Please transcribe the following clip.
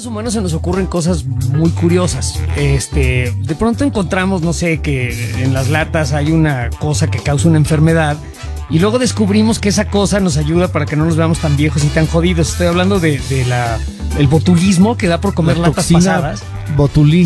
seres humanos se nos ocurren cosas muy curiosas. De pronto encontramos, no sé, que en las latas hay una cosa que causa una enfermedad y luego descubrimos que esa cosa nos ayuda para que no nos veamos tan viejos y tan jodidos. Estoy hablando el botulismo que da por comer latas pasadas. Botulismo.